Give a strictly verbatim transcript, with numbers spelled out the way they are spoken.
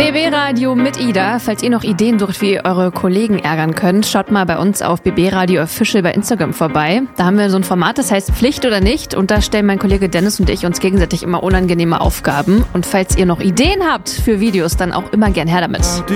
B B-Radio mit Ida. Falls ihr noch Ideen sucht, wie ihr eure Kollegen ärgern könnt, schaut mal bei uns auf B B-Radio Official bei Instagram vorbei. Da haben wir so ein Format, das heißt Pflicht oder nicht. Und da stellen mein Kollege Dennis und ich uns gegenseitig immer unangenehme Aufgaben. Und falls ihr noch Ideen habt für Videos, dann auch immer gern her damit.